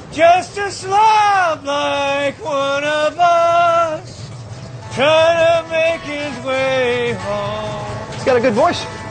Just a slob like one of us, trying to make his way home. He's got a good voice.